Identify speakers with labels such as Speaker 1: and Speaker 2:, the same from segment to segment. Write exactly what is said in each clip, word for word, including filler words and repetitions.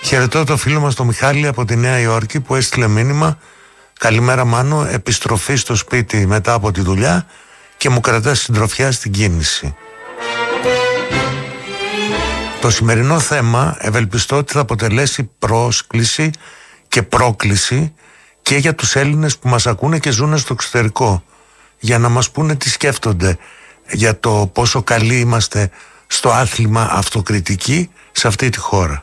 Speaker 1: Χαιρετώ το φίλο μας τον Μιχάλη από τη Νέα Υόρκη που έστειλε μήνυμα: καλημέρα Μάνο, επιστροφή στο σπίτι μετά από τη δουλειά και μου κρατά συντροφιά στην κίνηση. Το σημερινό θέμα ευελπιστώ ότι θα αποτελέσει πρόσκληση και πρόκληση και για τους Έλληνες που μας ακούνε και ζουν στο εξωτερικό, για να μας πούνε τι σκέφτονται για το πόσο καλοί είμαστε στο άθλημα αυτοκριτική σε αυτή τη χώρα.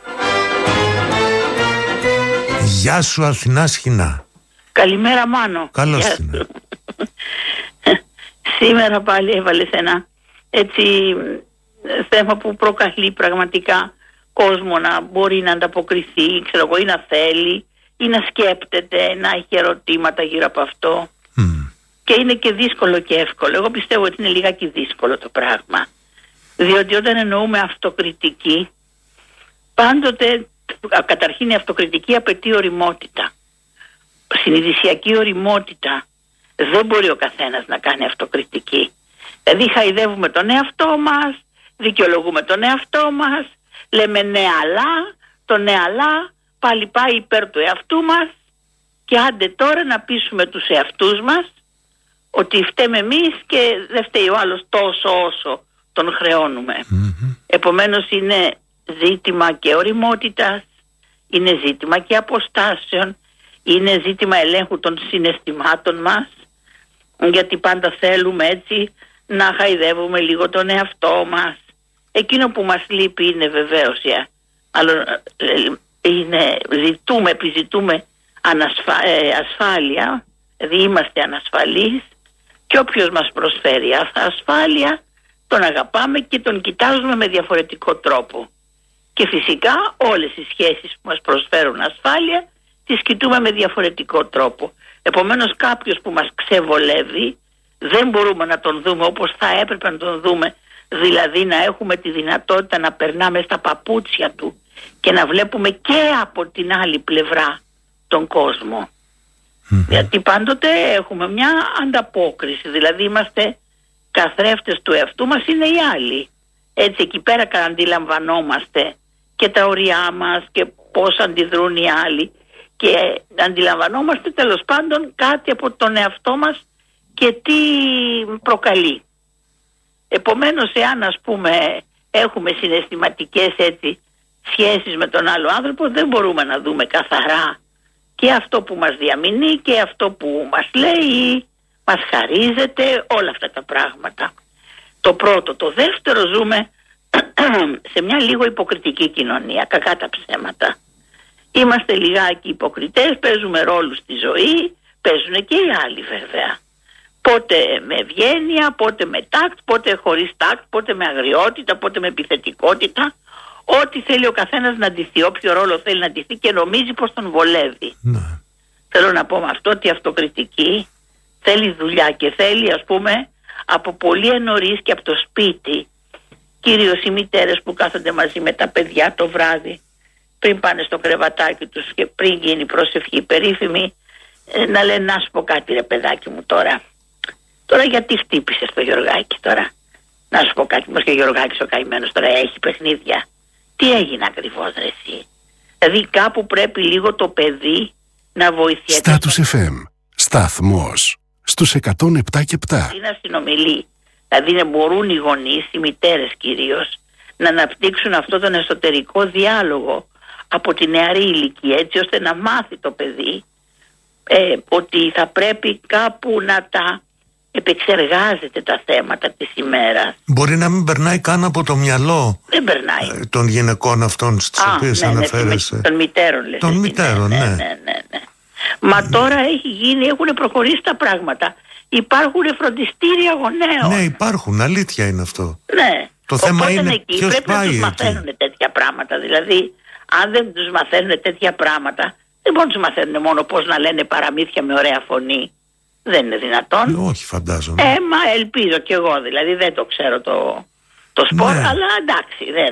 Speaker 1: Γεια σου Αθηνά Σχοινά.
Speaker 2: Καλημέρα Μάνο.
Speaker 1: Καλώς την.
Speaker 2: Σήμερα πάλι έβαλες ένα έτσι θέμα που προκαλεί πραγματικά κόσμο να μπορεί να ανταποκριθεί, ξέρω εγώ, ή να θέλει ή να σκέπτεται, να έχει ερωτήματα γύρω από αυτό. Mm. Και είναι και δύσκολο και εύκολο. Εγώ πιστεύω ότι είναι λιγάκι δύσκολο το πράγμα. Διότι όταν εννοούμε αυτοκριτική, πάντοτε καταρχήν η αυτοκριτική απαιτεί ωριμότητα. Συνειδησιακή ωριμότητα. Δεν μπορεί ο καθένας να κάνει αυτοκριτική. Δηλαδή χαϊδεύουμε τον εαυτό μας, δικαιολογούμε τον εαυτό μας, λέμε ναι αλλά, το ναι αλλά πάλι πάει υπέρ του εαυτού μας και άντε τώρα να πείσουμε τους εαυτούς μας ότι φταίμε εμείς και δεν φταίει ο άλλος τόσο όσο τον χρεώνουμε. Mm-hmm. Επομένως είναι ζήτημα και ωριμότητας, είναι ζήτημα και αποστάσεων, είναι ζήτημα ελέγχου των συναισθημάτων μας, γιατί πάντα θέλουμε έτσι να χαϊδεύουμε λίγο τον εαυτό μας. Εκείνο που μας λείπει είναι βεβαίως αλλά είναι, ζητούμε, επιζητούμε ανασφα, ε, ασφάλεια, δηλαδή είμαστε ανασφαλείς και όποιος μας προσφέρει ασφάλεια τον αγαπάμε και τον κοιτάζουμε με διαφορετικό τρόπο. Και φυσικά όλες οι σχέσεις που μας προσφέρουν ασφάλεια τις κοιτούμε με διαφορετικό τρόπο. Επομένως κάποιος που μας ξεβολεύει δεν μπορούμε να τον δούμε όπως θα έπρεπε να τον δούμε, δηλαδή να έχουμε τη δυνατότητα να περνάμε στα παπούτσια του και να βλέπουμε και από την άλλη πλευρά τον κόσμο. Mm-hmm. Γιατί πάντοτε έχουμε μια ανταπόκριση, δηλαδή είμαστε καθρέφτες του εαυτού μας, είναι οι άλλοι. Έτσι εκεί πέρα αντιλαμβανόμαστε και τα ωριά μας και πώς αντιδρούν οι άλλοι και αντιλαμβανόμαστε τέλος πάντων κάτι από τον εαυτό μας και τι προκαλεί. Επομένως εάν ας πούμε έχουμε συναισθηματικές έτσι σχέσεις με τον άλλο άνθρωπο δεν μπορούμε να δούμε καθαρά και αυτό που μας διαμηνεί και αυτό που μας λέει, μας χαρίζεται, όλα αυτά τα πράγματα. Το πρώτο. Το δεύτερο, ζούμε σε μια λίγο υποκριτική κοινωνία, κακά τα ψέματα. Είμαστε λιγάκι υποκριτές, παίζουμε ρόλους στη ζωή, παίζουν και οι άλλοι βέβαια. Πότε με ευγένεια, πότε με τάκτ, πότε χωρίς τάκτ, πότε με αγριότητα, πότε με επιθετικότητα. Ό,τι θέλει ο καθένας να ντυθεί, όποιο ρόλο θέλει να ντυθεί και νομίζει πως τον βολεύει. Ναι. Θέλω να πω με αυτό ότι η αυτοκριτική θέλει δουλειά και θέλει ας πούμε από πολύ νωρίς και από το σπίτι. Κυρίως οι μητέρες που κάθονται μαζί με τα παιδιά το βράδυ πριν πάνε στο κρεβατάκι τους και πριν γίνει η προσευχή περίφημη να λένε να σου πω κάτι ρε παιδάκι μου τώρα. Τώρα γιατί χτύπησες το Γιωργάκη τώρα. Να σου πω κάτι, μας και ο Γιωργάκης ο καημένος τώρα έχει παιχνίδια. Τι έγινε ακριβώς ρε εσύ. Δηλαδή κάπου πρέπει λίγο το παιδί να βοηθιέται.
Speaker 3: Status εφ εμ, σταθμός στους εκατόν επτά και επτά.
Speaker 2: Να συνομιλεί. Δηλαδή να μπορούν οι γονείς, οι μητέρες κυρίως, να αναπτύξουν αυτό τον εσωτερικό διάλογο από τη νεαρή ηλικία, έτσι ώστε να μάθει το παιδί ε, ότι θα πρέπει κάπου να τα επεξεργάζεται τα θέματα της ημέρας.
Speaker 1: Μπορεί να μην περνάει καν από το μυαλό.
Speaker 2: Δεν περνάει.
Speaker 1: Ε, των γυναικών αυτών στις Α, οποίες ναι, αναφέρεσαι.
Speaker 2: Ναι, των μητέρων λες.
Speaker 1: Των μητέρων, ναι.
Speaker 2: ναι. ναι, ναι, ναι. Μα mm. τώρα έχει γίνει, έχουν προχωρήσει τα πράγματα. Υπάρχουν φροντιστήρια γονέων.
Speaker 1: Ναι, υπάρχουν, αλήθεια είναι αυτό.
Speaker 2: Ναι.
Speaker 1: Το θέμα
Speaker 2: Οπότε
Speaker 1: είναι
Speaker 2: εκεί
Speaker 1: ποιος
Speaker 2: πρέπει
Speaker 1: πάει
Speaker 2: να τους
Speaker 1: εκεί.
Speaker 2: μαθαίνουν τέτοια πράγματα. Δηλαδή, αν δεν τους μαθαίνουν τέτοια πράγματα, δεν μπορούν να τους μαθαίνουν μόνο πώς να λένε παραμύθια με ωραία φωνή. Δεν είναι δυνατόν.
Speaker 1: Ε, όχι, φαντάζομαι.
Speaker 2: Ε, μα ελπίζω κι εγώ, δηλαδή δεν το ξέρω το, το σπορ, ναι. Αλλά εντάξει, δεν.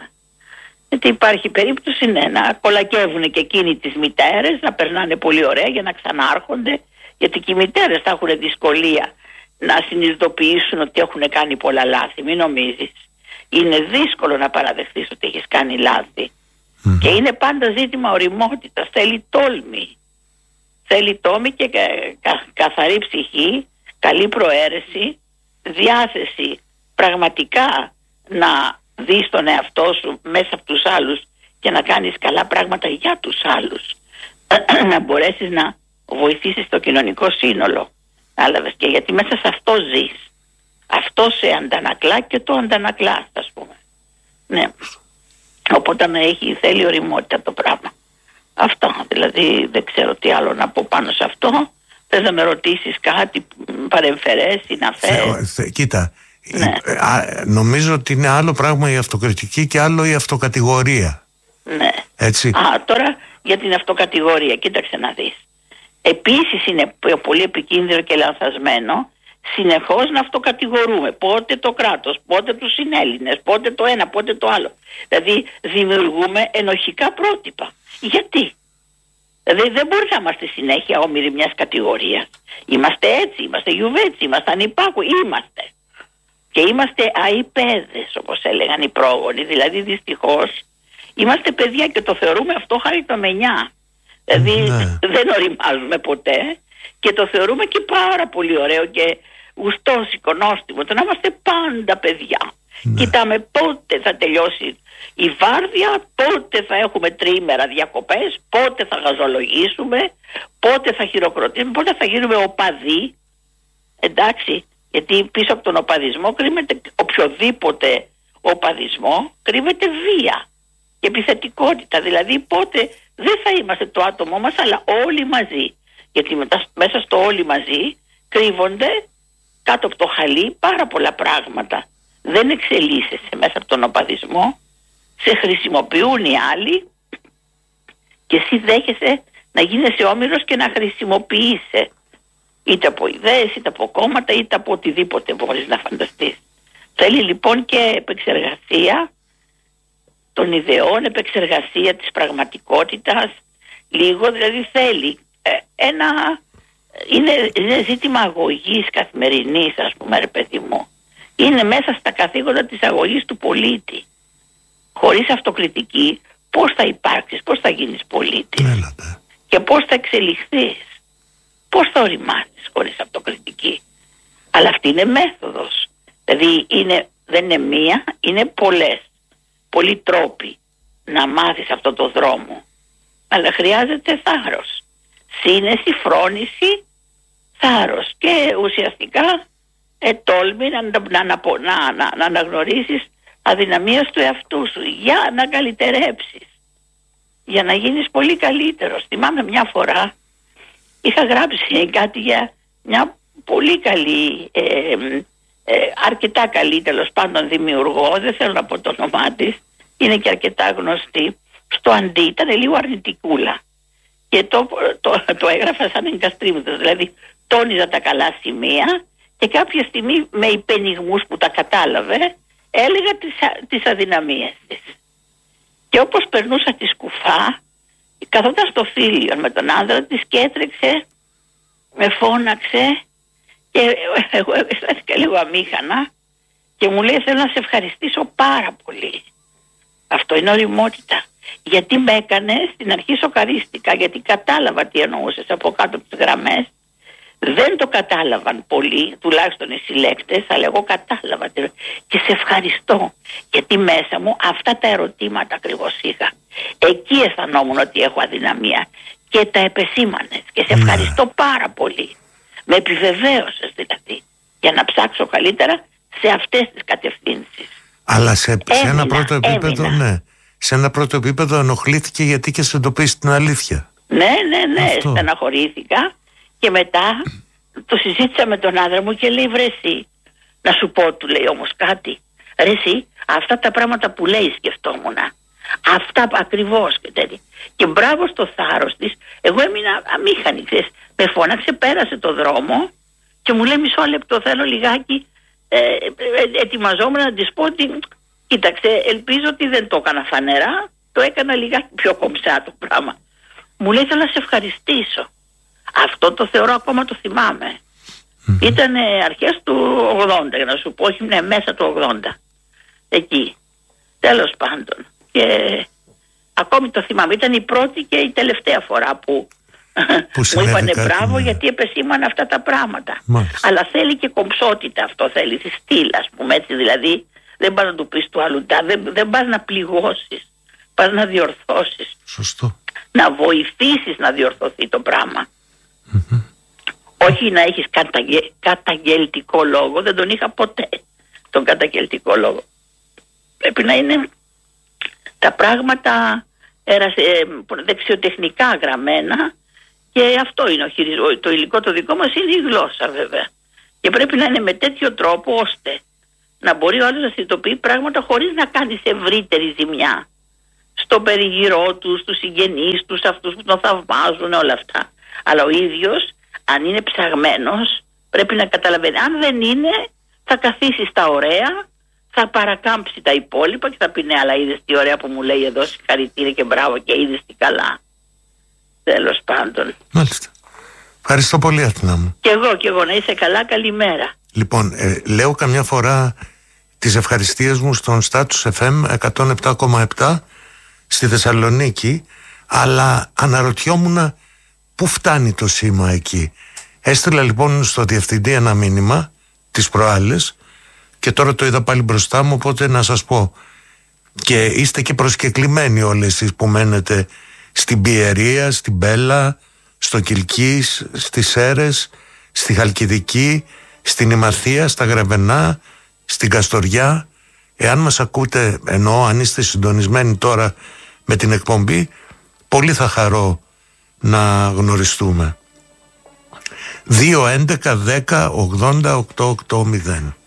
Speaker 2: Γιατί υπάρχει περίπτωση ναι, να κολακεύουν και εκείνοι τις μητέρες, να περνάνε πολύ ωραία για να ξανάρχονται, γιατί και οι μητέρες θα έχουν δυσκολία να συνειδητοποιήσουν ότι έχουν κάνει πολλά λάθη. Μην νομίζεις. Είναι δύσκολο να παραδεχθείς ότι έχεις κάνει λάθη. Mm. Και είναι πάντα ζήτημα οριμότητας, θέλει τόλμη. Θέλει τόλμη και κα, κα, καθαρή ψυχή, καλή προαίρεση, διάθεση πραγματικά να δεις τον εαυτό σου μέσα από τους άλλους και να κάνεις καλά πράγματα για τους άλλους. Να μπορέσεις να βοηθήσεις το κοινωνικό σύνολο. Άλαβες, και γιατί μέσα σε αυτό ζεις. Αυτό σε αντανακλά και το αντανακλάς, ας πούμε. Ναι. Οπότε να έχει, θέλει οριμότητα το πράγμα. Αυτό, δηλαδή δεν ξέρω τι άλλο να πω πάνω σε αυτό. Θες να με ρωτήσεις κάτι παρεμφερές ή να θες?
Speaker 1: Θε, κοίτα,
Speaker 2: ναι.
Speaker 1: α, νομίζω ότι είναι άλλο πράγμα η αυτοκριτική και άλλο η αυτοκατηγορία.
Speaker 2: Ναι.
Speaker 1: Έτσι.
Speaker 2: Α, τώρα για την αυτοκατηγορία, κοίταξε να δεις. Επίσης είναι πολύ επικίνδυνο και λανθασμένο συνεχώς να αυτοκατηγορούμε. Πότε το κράτος, πότε τους συνέλληνες, πότε το ένα, πότε το άλλο. Δηλαδή δημιουργούμε ενοχικά πρότυπα. Γιατί? Δηλαδή δεν μπορεί να είμαστε συνέχεια όμοιροι μιας κατηγορίας. Είμαστε έτσι, είμαστε γιουβέτσι, είμαστε ανυπάκουοι, είμαστε. Και είμαστε αϊπέδες, όπως έλεγαν οι πρόγονοι. Δηλαδή δυστυχώς είμαστε παιδιά και το θεωρούμε αυτό χαριτομενιά. Δηλαδή ναι. δεν οριμάζουμε ποτέ και το θεωρούμε και πάρα πολύ ωραίο και γουστό, σηκωνόστιμο. Το να είμαστε πάντα παιδιά. Ναι. Κοιτάμε πότε θα τελειώσει η βάρδια, πότε θα έχουμε τριήμερα διακοπές, πότε θα γαζολογήσουμε, πότε θα χειροκροτήσουμε, πότε θα γίνουμε οπαδοί. Εντάξει, γιατί πίσω από τον οπαδισμό κρύβεται οποιοδήποτε οπαδισμό, κρύβεται βία και επιθετικότητα. Δηλαδή πότε δεν θα είμαστε το άτομό μας, αλλά όλοι μαζί. Γιατί μετά, μέσα στο όλοι μαζί κρύβονται κάτω από το χαλί πάρα πολλά πράγματα. Δεν εξελίσσεσαι μέσα από τον οπαδισμό, σε χρησιμοποιούν οι άλλοι και εσύ δέχεσαι να γίνεσαι όμηρος και να χρησιμοποιείσαι. Είτε από ιδέες, είτε από κόμματα, είτε από οτιδήποτε μπορείς να φανταστείς. Θέλει λοιπόν και επεξεργασία των ιδεών, επεξεργασία της πραγματικότητας, λίγο δηλαδή θέλει ε, ένα, είναι, είναι ζήτημα αγωγής καθημερινής, ας πούμε, ρε παιδί μου. Είναι μέσα στα καθήκοντα της αγωγής του πολίτη. Χωρίς αυτοκριτική πώς θα υπάρξεις, πώς θα γίνεις πολίτης?
Speaker 1: Έλατε.
Speaker 2: Και πώς θα εξελιχθείς, πώς θα οριμάσεις χωρίς αυτοκριτική? Αλλά αυτή είναι μέθοδος. Δηλαδή είναι, δεν είναι μία, είναι πολλές. Πολλοί τρόποι να μάθεις αυτό το δρόμο. Αλλά χρειάζεται θάρρος. Σύνεση, φρόνηση, θάρρος. Και ουσιαστικά ε, τόλμη να, να, να, να, να αναγνωρίσεις αδυναμίες του εαυτού σου για να καλυτερέψεις. Για να γίνεις πολύ καλύτερος. Θυμάμαι μια φορά είχα γράψει κάτι για μια πολύ καλή, ε, ε, αρκετά καλή τέλος πάντων δημιουργό, δεν θέλω να πω το όνομά της, είναι και αρκετά γνωστή. Στο αντί ήταν λίγο αρνητικούλα και το, το, το, το έγραφα σαν εγκαστρίμητος, δηλαδή τόνιζα τα καλά σημεία και κάποια στιγμή με υπενιγμούς που τα κατάλαβε έλεγα τις, τις αδυναμίες της. Και όπως περνούσα τη σκουφά, καθόταν στο θήλιο με τον άντρα της και έτρεξε, με φώναξε και εγώ αισθάνθηκα λίγο αμήχανα και μου λέει: θέλω να σε ευχαριστήσω πάρα πολύ. Αυτό είναι οριμότητα. Γιατί με έκανε, στην αρχή σοκαρίστηκα, γιατί κατάλαβα τι εννοούσες από κάτω από τις γραμμές. Δεν το κατάλαβαν πολλοί, τουλάχιστον οι συλλέκτες, αλλά εγώ κατάλαβα και σε ευχαριστώ, γιατί μέσα μου αυτά τα ερωτήματα ακριβώς είχα. Εκεί αισθανόμουν ότι έχω αδυναμία και τα επεσήμανες και σε ευχαριστώ ναι. πάρα πολύ. Με επιβεβαίωσες δηλαδή για να ψάξω καλύτερα σε αυτές τις κατευθύνσεις.
Speaker 1: Αλλά σε, έμεινα, σε ένα πρώτο επίπεδο,
Speaker 2: έμεινα.
Speaker 1: ναι, σε ένα πρώτο επίπεδο ενοχλήθηκε γιατί και σε εντοπίσει την αλήθεια.
Speaker 2: Ναι, ναι, ναι,
Speaker 1: Αυτό.
Speaker 2: στεναχωρήθηκα. Και μετά το συζήτησα με τον άντρα μου και λέει: βρε εσύ, να σου πω, του λέει όμως κάτι. Ρε εσύ, αυτά τα πράγματα που λέει σκεφτόμουν. Αυτά ακριβώς και τέτοια. Και μπράβο στο θάρρος της, εγώ έμεινα αμήχανη, ξέρεις. Με φώναξε, πέρασε το δρόμο και μου λέει: μισό λεπτό, θέλω λιγάκι. Ε, ε, ε, ετοιμαζόμουν να της πω ότι κοίταξε, ελπίζω ότι δεν το έκανα φανερά, το έκανα λιγάκι πιο κομψά το πράγμα. Μου λέει: θέλω να σε ευχαριστήσω. Αυτό το θεωρώ, ακόμα το θυμάμαι. Mm-hmm. Ήταν αρχές του ογδόντα, για να σου πω, όχι, ναι, μέσα του ογδόντα. Εκεί. Τέλος πάντων. Και Ακόμη το θυμάμαι, ήταν η πρώτη και η τελευταία φορά που, που μου είπανε μπράβο, ναι, γιατί επεσήμανε αυτά τα πράγματα. Μάλιστα. Αλλά θέλει και κομψότητα αυτό, θέλει τη στήλη, ας πούμε, έτσι, δηλαδή δεν πας να του πεις του άλλου, δεν, δεν πας να πληγώσεις, πας να διορθώσεις.
Speaker 1: Σωστό.
Speaker 2: Να βοηθήσεις να διορθωθεί το πράγμα. Mm-hmm. Όχι να έχεις καταγε, καταγγελτικό λόγο, δεν τον είχα ποτέ τον καταγγελτικό λόγο. Πρέπει να είναι τα πράγματα δεξιοτεχνικά γραμμένα, και αυτό είναι ο χειρισμός. Το υλικό το δικό μας είναι η γλώσσα, βέβαια, και πρέπει να είναι με τέτοιο τρόπο ώστε να μπορεί ο άλλος να συνειδητοποιεί πράγματα χωρίς να κάνεις ευρύτερη ζημιά στο περιγυρό του, στους συγγενείς τους, αυτούς που τον θαυμάζουν, όλα αυτά. Αλλά ο ίδιος, αν είναι ψαγμένος, πρέπει να καταλαβαίνει. Αν δεν είναι, θα καθίσει στα ωραία, θα παρακάμψει τα υπόλοιπα και θα πει ναι, αλλά είδες τι ωραία που μου λέει εδώ, συγχαρητήρια και μπράβο, και είδες τι καλά. Τέλος πάντων.
Speaker 1: Μάλιστα. Ευχαριστώ πολύ, Αθηνά μου.
Speaker 2: Και εγώ, και εγώ, να είσαι καλά, καλημέρα.
Speaker 1: Λοιπόν, ε, λέω καμιά φορά τις ευχαριστίες μου στον Status εφ εμ εκατόν επτά κόμμα επτά στη Θεσσαλονίκη, αλλά αναρωτιόμουν πού φτάνει το σήμα εκεί. Έστειλα λοιπόν στο διευθυντή ένα μήνυμα τις προάλλες και τώρα το είδα πάλι μπροστά μου, οπότε να σας πω. Και είστε και προσκεκλημένοι όλοι εσείς που μένετε στην Πιερία, στην Μπέλα, στο Κιλκής, στις Σέρες, στη Χαλκιδική, στην Ημαθία, στα Γρεβενά, στην Καστοριά. Εάν μας ακούτε, εννοώ αν είστε συντονισμένοι τώρα με την εκπομπή, πολύ θα χαρώ να γνωριστούμε. δύο έντεκα δέκα ογδόντα οκτώ ογδόντα